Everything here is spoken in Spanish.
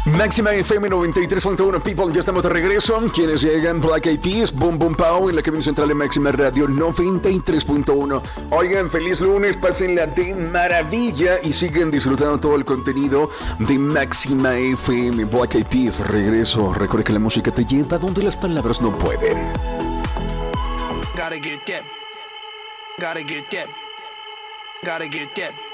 Máxima FM 93.1 People, ya estamos de regreso. Quienes llegan, Black Eyed Peas, Boom Boom Pow en la cabina central de Máxima Radio 93.1. Oigan, feliz lunes, pásenla de maravilla y siguen disfrutando todo el contenido de Máxima FM. Black Eyed Peas, regreso. Recuerda que la música te lleva donde las palabras no pueden. Gotta get that. Gotta get that. Gotta get that.